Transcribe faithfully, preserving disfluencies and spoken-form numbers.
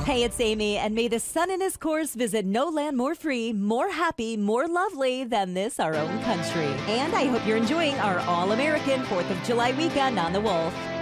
Hey, it's Amy, and may the sun in his course visit no land more free, more happy, more lovely than this, our own country. And I hope you're enjoying our all-American fourth of July weekend on the Wolf.